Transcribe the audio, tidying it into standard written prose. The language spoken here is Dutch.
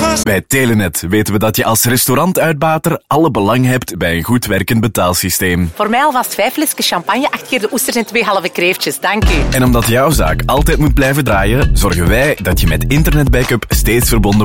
Bij Telenet weten we dat je als restaurantuitbater alle belang hebt bij een goed werkend betaalsysteem. Voor mij alvast 5 flesjes champagne, 8 keer de oesters en 2 halve kreeftjes. Dank u. En omdat jouw zaak altijd moet blijven draaien, zorgen wij dat je met internetbackup steeds verbonden